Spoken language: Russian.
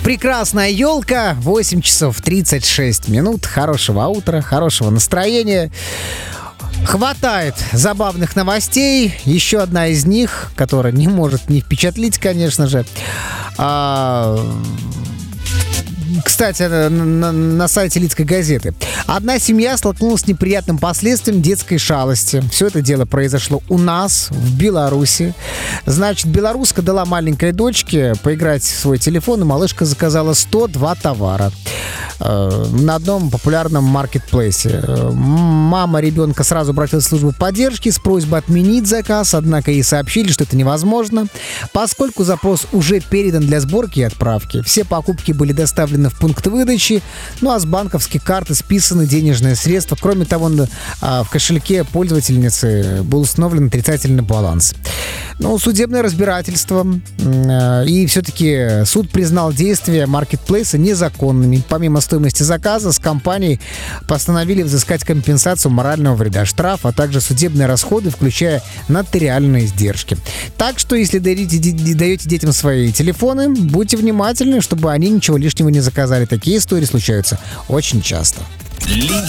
Прекрасная елка, 8 часов 36 минут. Хорошего утра, хорошего настроения. Хватает забавных новостей. Еще одна из них, которая не может не впечатлить, конечно же. Кстати, на сайте Лидской газеты. Одна семья столкнулась с неприятным последствием детской шалости. Все это дело произошло у нас, в Беларуси. Значит, белоруска дала маленькой дочке поиграть в свой телефон, и малышка заказала 102 товара на одном популярном маркетплейсе. Мама ребенка сразу обратилась в службу поддержки с просьбой отменить заказ, однако ей сообщили, что это невозможно, поскольку запрос уже передан для сборки и отправки. Все покупки были доставлены в пункт выдачи, ну а с банковских карты списаны денежные средства. Кроме того, в кошельке пользовательницы был установлен отрицательный баланс. Ну, судебное разбирательство, и все-таки суд признал действия маркетплейса незаконными. Помимо стоимости заказа, с компанией постановили взыскать компенсацию морального вреда, штраф, а также судебные расходы, включая нотариальные издержки. Так что, если даете детям свои телефоны, будьте внимательны, чтобы они ничего лишнего не заказали. Такие истории случаются очень часто. Лидия